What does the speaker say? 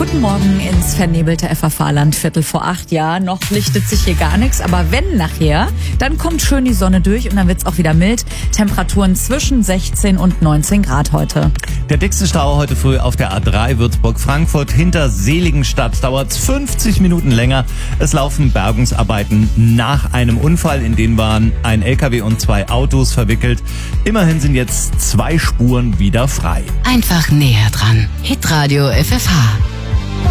Guten Morgen ins vernebelte FAV-Land, 7:45. Ja, noch lichtet sich hier gar nichts, aber wenn nachher, dann kommt schön die Sonne durch und dann wird's auch wieder mild. Temperaturen zwischen 16 und 19 Grad heute. Der dickste Stau heute früh auf der A3 Würzburg-Frankfurt hinter Seligenstadt dauert 50 Minuten länger. Es laufen Bergungsarbeiten nach einem Unfall, in den waren ein LKW und 2 Autos verwickelt. Immerhin sind jetzt 2 Spuren wieder frei. Einfach näher dran. Hitradio FFH.